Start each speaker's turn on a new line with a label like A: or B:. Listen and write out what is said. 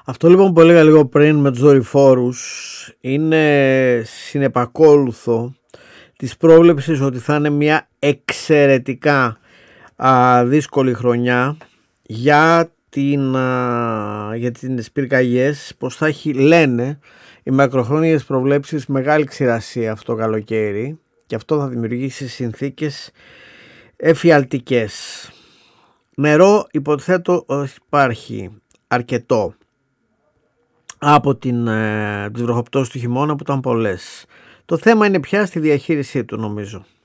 A: Αυτό λοιπόν που έλεγα λίγο πριν με τους δορυφόρους είναι συνεπακόλουθο της πρόβλεψης ότι θα είναι μια εξαιρετικά δύσκολη χρονιά για τις πυρκαγιές, πως θα έχει, λένε οι μακροχρόνιες προβλέψεις, μεγάλη ξηρασία αυτό το καλοκαίρι και αυτό θα δημιουργήσει συνθήκες εφιαλτικές. Νερό υποτιθέτω ότι υπάρχει αρκετό από τις βροχοπτώσεις του χειμώνα που ήταν πολλές. Το θέμα είναι πια στη διαχείρισή του, νομίζω.